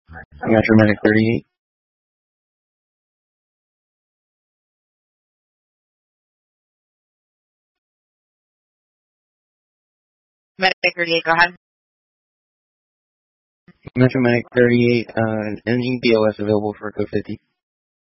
I got your Medic 38. Medic 38, go ahead. Metro Medic 38, any BOS available for code 50?